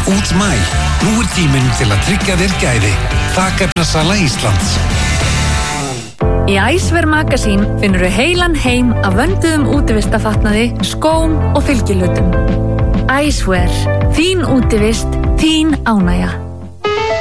út maí. Nú tíminn til að tryggja þér gæði. Þakefnasala Íslands. Í Æsver Magasín finnur þú heilan heim af vönduðum útivistafatnaði, skóm og fylgilutum. Æsver, þín útivist, þín ánægja.